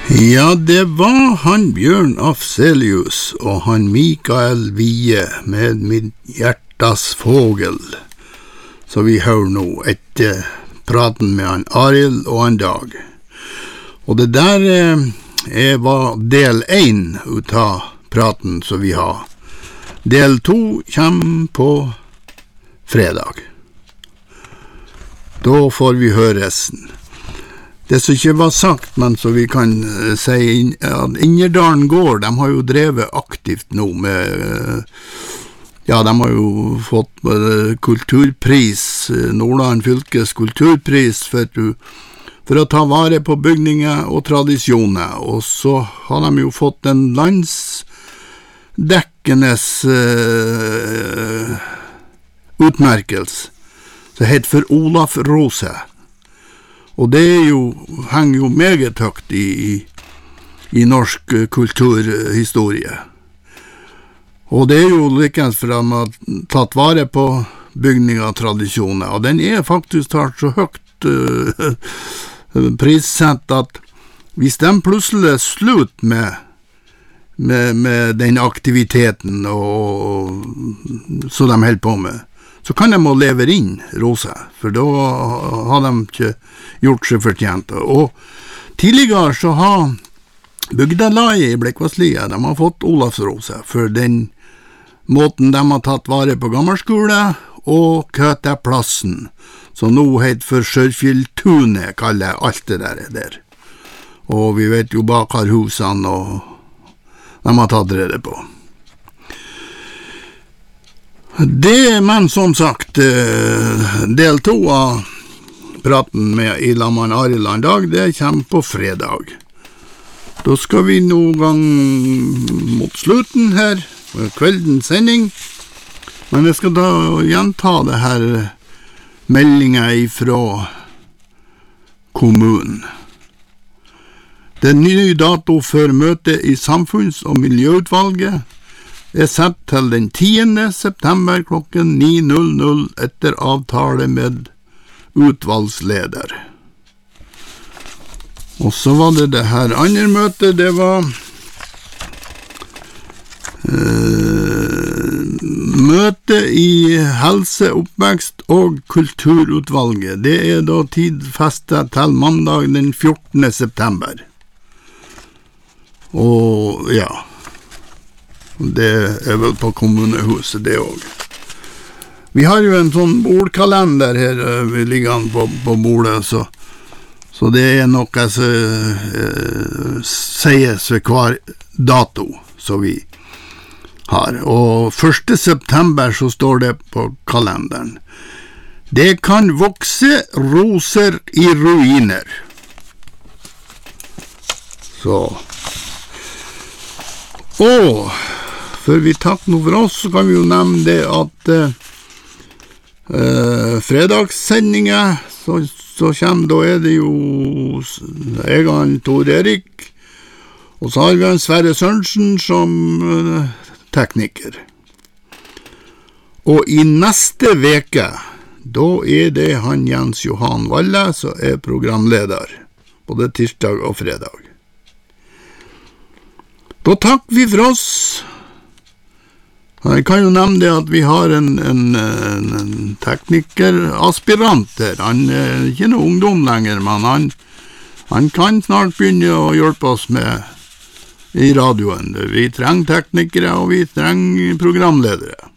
Ja, det var han Bjørn Afzelius og han Mikael Wiehe med Mitt hjertas fågel. Så vi hører nå etter praten med han Arild og han Dag. Og det der var del 1 ut av praten som vi har. Del 2 kommer på fredag. Da får vi høre resten. Det som ikke var sagt, men så vi kan si at Innerdalen gård, de har jo drevet aktivt nå med, ja, de har jo fått kulturpris, Nordland fylkes kulturpris for å ta vare på bygninger og tradisjoner, og så har de jo fått en landsdekkende utmerkelse, som heter for Olaf Rose. Og det henger jo meget høyt i norsk kulturhistorie. Og det jo likens for at man har tatt vare på bygninger og tradisjoner, og den faktisk tatt så høyt prissett at hvis de plutselig slutter med den aktiviteten som de holder på med, så kan de må levere inn Rosa, for da har de ikke gjort seg fortjent. Og tidligere så har Bygdelaget i Blekkvasslia, de har fått Olafs Rose for den måten de har tatt vare på gammelskole og køte plassen, som nå heter for Sørfjelltunet, kaller alt det der. Og vi vet jo bakarhusene og de har tatt rede på. Men som sagt, del 2 av praten med Ilaman Arild og Dag, det kommer på fredag. Da skal vi noen gang mot slutten her, kveldens sending, men jeg skal da gjenta det her meldingen fra kommunen. Det nye dato for møte i Samfunns- og miljøutvalget satt til den 10. september klokken 9:00 etter avtale med utvalgsleder. Og så var det her andre møtet, det var møte i helse, oppvekst og kulturutvalget. Det da tidfestet til mandag den 14. september. Og ja, det vel på kommunehuset det også. Vi har jo en sånn bordkalender her, vi ligger på bordet, så det noe som sies ved hver dato som vi har. Og 1. september så står det på kalenderen: Det kan vokse roser i ruiner. Så. Og før vi takker noe for oss, så kan vi jo nevne det at fredagssendingen, så kommer, da det jo jeg og Tor Erik, og så har vi en Sverre Sørensen som tekniker. Og i neste veke, da det han Jens Johan Valle som programleder, både tirsdag og fredag. Da takker vi for oss. Jeg kan jo nevne det at vi har en teknikeraspirant her. Han ikke noe ungdom lenger, men han kan snart begynne å hjelpe oss med i radioen. Vi trenger teknikere, og vi trenger programledere.